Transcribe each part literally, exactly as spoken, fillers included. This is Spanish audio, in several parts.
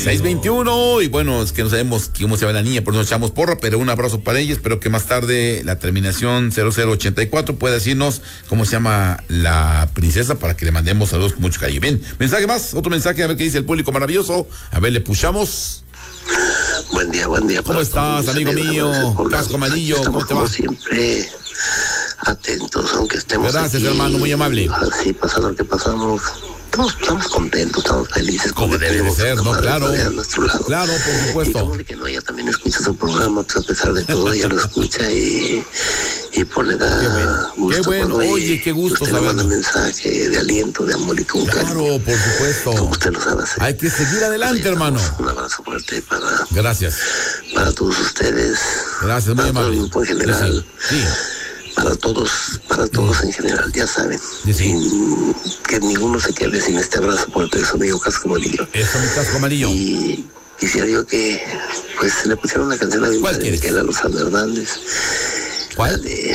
seis veintiuno, y bueno, es que no sabemos cómo se va la niña, por eso nos echamos porra, pero un abrazo para ella. Espero que más tarde la terminación cero cero ochenta y cuatro pueda decirnos cómo se llama la princesa para que le mandemos saludos con mucho cariño. Bien, mensaje más, otro mensaje, a ver qué dice el público maravilloso. A ver, le pushamos. Buen día, buen día. ¿Cómo estás, amigo mío? Casco amarillo, ¿cómo te va? Como siempre, atentos, aunque estemos Gracias, aquí, hermano, muy amable. Así, pasando lo que pasamos, estamos, estamos contentos, estamos felices. Como debe de ser, ¿no? Claro, a nuestro lado. Claro, por supuesto. Y como de que no, ella también escucha su programa, pues a pesar de todo, ella lo escucha y, y pues le da qué bueno, gusto. qué bueno. Oye, qué gusto usted le manda saberlo. mensaje de aliento, de amor y con Claro, cariño, por supuesto. como usted lo sabe hacer. Hay que seguir adelante, hermano. Un abrazo fuerte para, Gracias. para todos ustedes. Gracias, muy para todo amable. el grupo en general. Sí. Sí. Para todos, para todos en general, ya saben. Sí, sí. Sin que ninguno se quede sin este abrazo por su amigo Casco Amarillo. Eso, mi Casco amarillo. Y quisiera yo que, pues, le pusieron una canción a mi ¿Cuál madre, quieres? que era Lozano Hernández. ¿Cuál? La de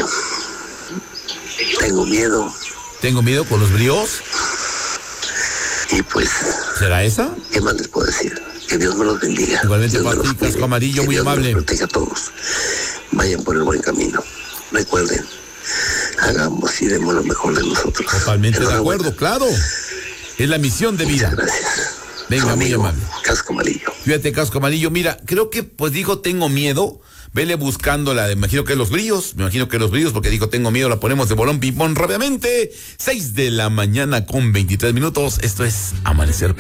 Tengo Miedo. ¿Tengo miedo con los bríos? Y pues, ¿Será esa? ¿qué más les puedo decir? Que Dios me los bendiga. Igualmente Dios me para los ti, cuide, Casco Amarillo, que muy Dios amable. Nos proteja a todos. Vayan por el buen camino. Recuerden, hagamos y demos lo mejor de nosotros. Totalmente de Enhorabuena. acuerdo, claro. Es la misión de vida. Muchas gracias. Venga, Su muy amigo, amable. Casco Amarillo. Fíjate, Casco Amarillo, mira, creo que pues dijo tengo miedo. Vele buscando la de, me imagino que los brillos, me imagino que los brillos, porque dijo tengo miedo, la ponemos de bolón ping-pong rápidamente. seis de la mañana con veintitrés minutos. Esto es Amanecer